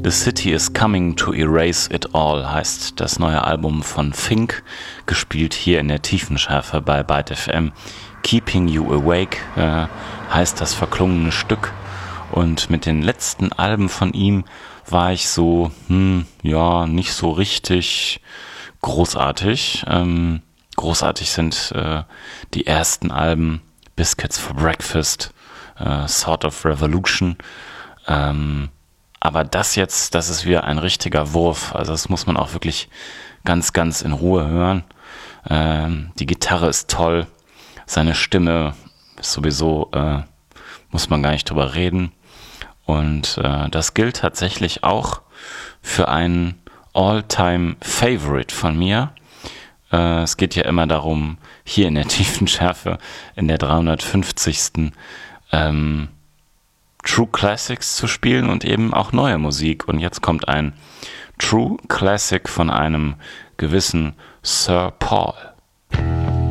The City is Coming to Erase It All heißt das neue Album von Fink, gespielt hier in der Tiefenschärfe bei Byte FM. Keeping You Awake heißt das verklungene Stück, und mit den letzten Alben von ihm war ich so, nicht so richtig großartig. Großartig sind die ersten Alben, Biscuits for Breakfast, Sort of Revolution, aber das ist wieder ein richtiger Wurf. Also das muss man auch wirklich ganz, ganz in Ruhe hören. Die Gitarre ist toll. Seine Stimme ist sowieso, muss man gar nicht drüber reden. Und das gilt tatsächlich auch für einen All-Time-Favorite von mir. Es geht ja immer darum, hier in der Tiefenschärfe, in der 350. True Classics zu spielen und eben auch neue Musik. Und jetzt kommt ein True Classic von einem gewissen Sir Paul.